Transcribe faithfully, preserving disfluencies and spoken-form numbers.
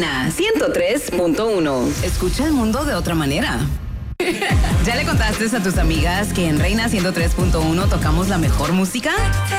Reina ciento tres punto uno. Escucha el mundo de otra manera. ¿Ya le contaste a tus amigas que en Reina ciento tres punto uno tocamos la mejor música?